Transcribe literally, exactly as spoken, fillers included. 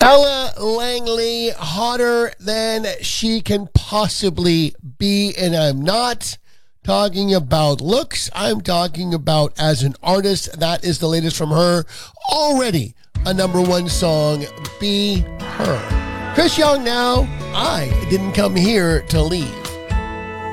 Ella Langley, hotter than she can possibly be. And I'm not talking about looks. I'm talking about as an artist. That is the latest from her. Already a number one song, Be Her. Chris Young now. I didn't come here to leave.